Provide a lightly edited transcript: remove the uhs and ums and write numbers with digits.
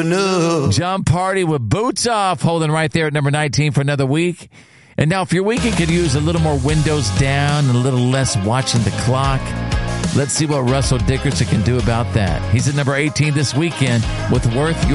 enough. John Party with Boots Off, holding right there at number 19 for another week. And now if your weekend could use a little more windows down and a little less watching the clock, let's see what Russell Dickerson can do about that. He's at number 18 this weekend with Worth Your